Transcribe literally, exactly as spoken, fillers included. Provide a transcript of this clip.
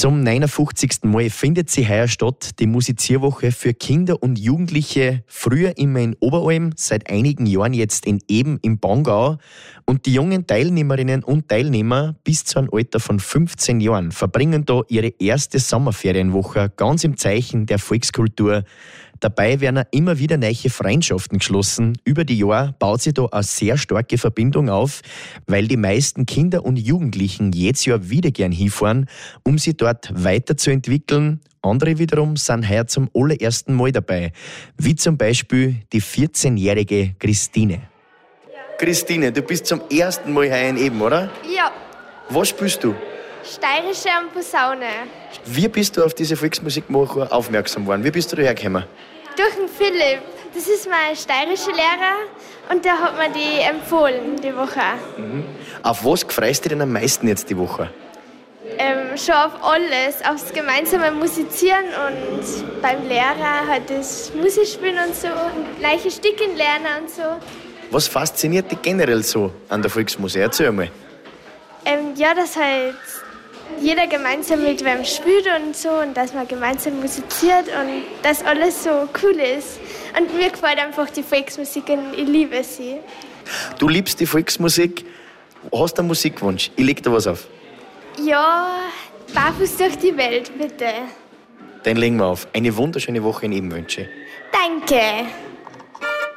Zum neunundfünfzigsten Mal findet sie heuer statt, die Musizierwoche für Kinder und Jugendliche, früher immer in Oberalm, seit einigen Jahren jetzt in Eben im Bongau. Und die jungen Teilnehmerinnen und Teilnehmer bis zu einem Alter von fünfzehn Jahren verbringen da ihre erste Sommerferienwoche ganz im Zeichen der Volkskultur. Dabei werden auch immer wieder neue Freundschaften geschlossen. Über die Jahre baut sich da eine sehr starke Verbindung auf, weil die meisten Kinder und Jugendlichen jedes Jahr wieder gern hinfahren, um sich dort weiterzuentwickeln. Andere wiederum sind heuer zum allerersten Mal dabei, wie zum Beispiel die vierzehnjährige Christine. Ja. Christine, du bist zum ersten Mal heuer in Eben, oder? Ja, Was spielst du? steirische und Posaune. Wie bist du auf diese Volksmusikwoche aufmerksam geworden? Wie bist du daher gekommen? Durch den Philipp. Das ist mein steirischer Lehrer und der hat mir die empfohlen, die Woche. Auf was freust du dich denn am meisten jetzt die Woche? Ähm, schon auf alles, aufs gemeinsame Musizieren und beim Lehrer halt das Musikspielen und so, und neue Stücke lernen und so. Was fasziniert dich generell so an der Volksmusik? Erzähl mal. Ähm, ja, dass halt jeder gemeinsam mit wem spielt und so und dass man gemeinsam musiziert und dass alles so cool ist. Und mir gefällt einfach die Volksmusik und ich liebe sie. Du liebst die Volksmusik, hast einen Musikwunsch. Ich leg dir was auf. Ja, barfuß durch die Welt, bitte. Den legen wir auf. Eine wunderschöne Woche in Eben wünsche. Danke.